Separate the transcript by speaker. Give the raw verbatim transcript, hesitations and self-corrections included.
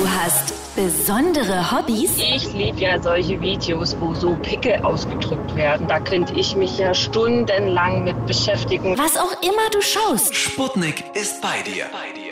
Speaker 1: Du hast besondere Hobbys?
Speaker 2: Ich liebe ja solche Videos, wo so Pickel ausgedrückt werden. Da könnte ich mich ja stundenlang mit beschäftigen.
Speaker 1: Was auch immer du schaust.
Speaker 3: Sputnik ist bei dir. Bei dir.